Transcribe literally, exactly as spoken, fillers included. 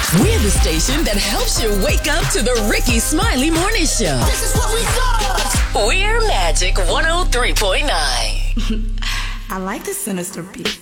We're the station that helps you wake up to the Ricky Smiley Morning Show. This is what we do. We're Magic one oh three point nine. I like the sinister beat.